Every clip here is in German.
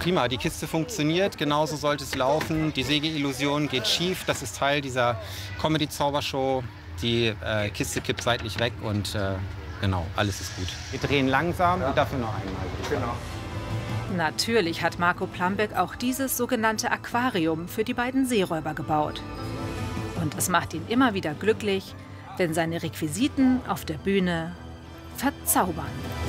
prima. Die Kiste funktioniert, genauso sollte es laufen. Die Sägeillusion geht schief. Das ist Teil dieser Comedy-Zaubershow. Die Kiste kippt seitlich weg und genau, alles ist gut. Wir drehen langsam und dafür noch einmal. Genau. Natürlich hat Marco Plambeck auch dieses sogenannte Aquarium für die beiden Seeräuber gebaut. Und es macht ihn immer wieder glücklich, wenn seine Requisiten auf der Bühne verzaubern.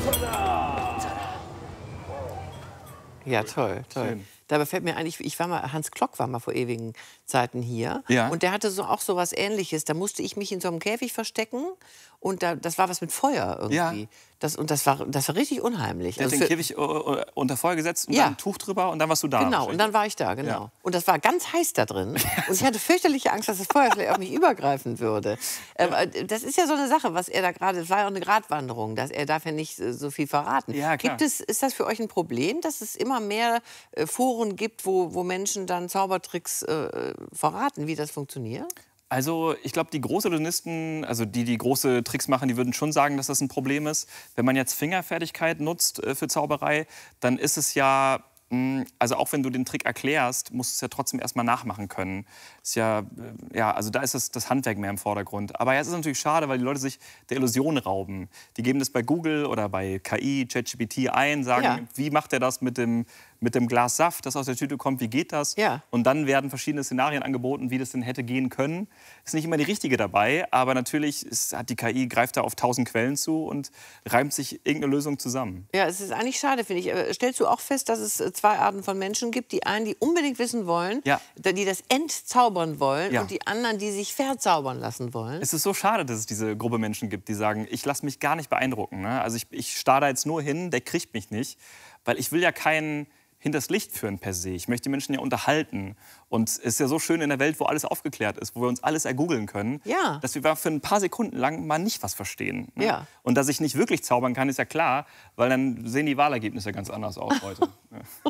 Ja, toll, toll. Schön. Dabei fällt mir ein, Hans Klock war mal vor ewigen Zeiten hier. Ja. Und der hatte auch so was Ähnliches. Da musste ich mich in so einem Käfig verstecken. Und das war was mit Feuer irgendwie. Ja. Das war richtig unheimlich. Der hat den Käfig unter Feuer gesetzt und Ja. dann ein Tuch drüber und dann warst du da. Genau, und dann war ich da, genau. Ja. Und das war ganz heiß da drin. Und ich hatte fürchterliche Angst, dass das Feuer vielleicht auf mich übergreifen würde. Das ist ja so eine Sache, was er da gerade, es war ja auch eine Gratwanderung, dass er darf ja nicht so viel verraten. Ja, klar. Ist das für euch ein Problem, dass es immer mehr Foren gibt, wo Menschen dann Zaubertricks verraten, wie das funktioniert? Also ich glaube, die Großillusionisten, also die große Tricks machen, die würden schon sagen, dass das ein Problem ist. Wenn man jetzt Fingerfertigkeit nutzt für Zauberei, dann ist es ja, also auch wenn du den Trick erklärst, musst du es ja trotzdem erstmal nachmachen können. Ist ja, also da ist das Handwerk mehr im Vordergrund. Aber ja, es ist natürlich schade, weil die Leute sich der Illusion rauben. Die geben das bei Google oder bei KI, ChatGPT ein, sagen, Ja. wie macht er das mit dem Glas Saft, das aus der Tüte kommt, wie geht das? Ja. Und dann werden verschiedene Szenarien angeboten, wie das denn hätte gehen können. Ist nicht immer die richtige dabei, aber natürlich hat die KI, greift da auf 1000 Quellen zu und reimt sich irgendeine Lösung zusammen. Ja, es ist eigentlich schade, finde ich. Stellst du auch fest, dass es zwei Arten von Menschen gibt? Die einen, die unbedingt wissen wollen, Ja. die das entzaubern wollen, Ja. und die anderen, die sich verzaubern lassen wollen. Es ist so schade, dass es diese Gruppe Menschen gibt, die sagen, ich lasse mich gar nicht beeindrucken. Ne? Also ich starre da jetzt nur hin, der kriegt mich nicht. Weil ich will ja keinen hinters Licht führen per se. Ich möchte die Menschen ja unterhalten. Und es ist ja so schön in der Welt, wo alles aufgeklärt ist, wo wir uns alles ergoogeln können, Ja. dass wir für ein paar Sekunden lang mal nicht was verstehen. Ne? Ja. Und dass ich nicht wirklich zaubern kann, ist ja klar, weil dann sehen die Wahlergebnisse ganz anders aus heute. Ja.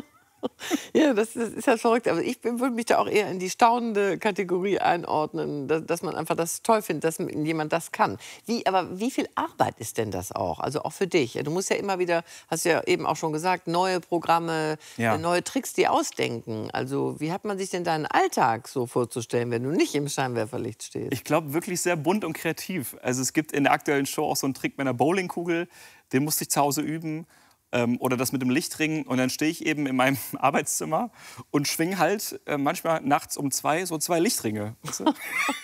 Ja, das ist ja verrückt. Aber ich würde mich da auch eher in die staunende Kategorie einordnen, dass man einfach das toll findet, dass jemand das kann. Aber wie viel Arbeit ist denn das auch? Also auch für dich. Du musst ja immer wieder, hast du ja eben auch schon gesagt, neue Programme, Ja. neue Tricks dir ausdenken. Also wie hat man sich denn deinen Alltag so vorzustellen, wenn du nicht im Scheinwerferlicht stehst? Ich glaube, wirklich sehr bunt und kreativ. Also es gibt in der aktuellen Show auch so einen Trick mit einer Bowlingkugel, den musste ich zu Hause üben. Oder das mit dem Lichtring. Und dann stehe ich eben in meinem Arbeitszimmer und schwinge halt manchmal nachts um 2 so 2 Lichtringe. Weißt du?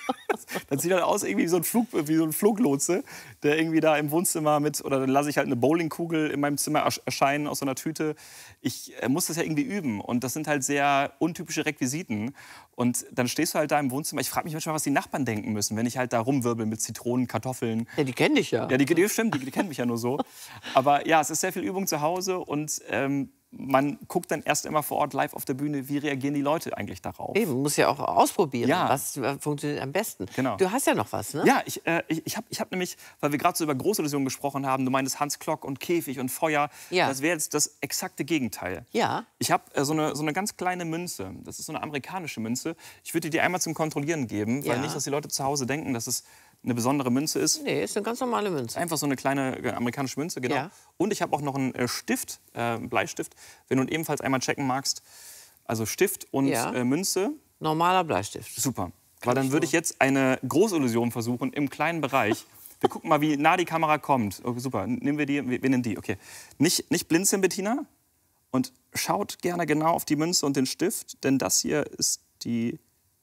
Das sieht halt aus irgendwie wie so ein Fluglotse, der irgendwie da im Wohnzimmer oder dann lasse ich halt eine Bowlingkugel in meinem Zimmer erscheinen aus so einer Tüte. Ich muss das ja irgendwie üben. Und das sind halt sehr untypische Requisiten. Und dann stehst du halt da im Wohnzimmer. Ich frage mich manchmal, was die Nachbarn denken müssen, wenn ich halt da rumwirbel mit Zitronen, Kartoffeln. Ja, die kennen dich ja. Ja, die stimmt, die kennen mich ja nur so. Aber ja, es ist sehr viel Übung zu Hause und man guckt dann erst immer vor Ort live auf der Bühne, wie reagieren die Leute eigentlich darauf. Eben, muss ja auch ausprobieren, Ja. was funktioniert am besten. Genau. Du hast ja noch was, ne? Ja, ich hab nämlich, weil wir gerade so über Großillusionen gesprochen haben, du meintest Hans Klock und Käfig und Feuer, Ja. das wäre jetzt das exakte Gegenteil. Ja. Ich habe so eine ganz kleine Münze, das ist so eine amerikanische Münze. Ich würde die dir einmal zum Kontrollieren geben, weil Ja. nicht, dass die Leute zu Hause denken, dass es eine besondere Münze ist. Nee, ist eine ganz normale Münze. Einfach so eine kleine amerikanische Münze, genau. Ja. Und ich habe auch noch einen Stift, Bleistift, wenn du ihn ebenfalls einmal checken magst. Also Stift und Ja. Münze. Normaler Bleistift. Super. Weil dann würde ich jetzt eine Großillusion versuchen im kleinen Bereich. Wir gucken mal, wie nah die Kamera kommt. Okay, super, nehmen wir die, wir nehmen die. Okay. Nicht blinzeln, Bettina. Und schaut gerne genau auf die Münze und den Stift, denn das hier ist die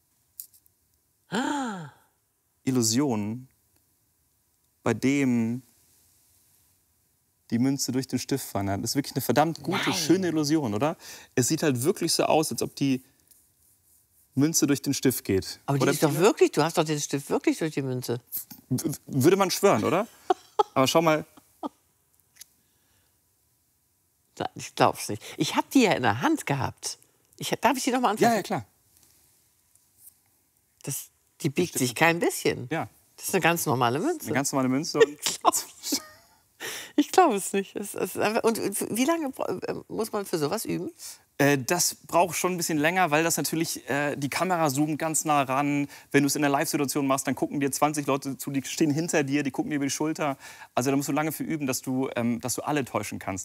Illusion, bei dem die Münze durch den Stift wandert. Das ist wirklich eine verdammt gute, schöne Illusion, oder? Es sieht halt wirklich so aus, als ob die Münze durch den Stift geht. Aber die Oder ist doch wirklich, du hast doch den Stift wirklich durch die Münze. würde man schwören, oder? Aber schau mal. Nein, ich glaub's nicht. Ich habe die ja in der Hand gehabt. Darf ich die noch mal anfassen? Ja, ja, klar. Die biegt sich kein bisschen. Ja, Das ist eine ganz normale Münze. eine ganz normale Münze. Und Ich glaube es nicht. Und wie lange muss man für sowas üben? Das braucht schon ein bisschen länger, weil das natürlich, die Kamera zoomt ganz nah ran. Wenn du es in der Live-Situation machst, dann gucken dir 20 Leute zu, die stehen hinter dir, die gucken dir über die Schulter. Also da musst du lange für üben, dass du alle täuschen kannst.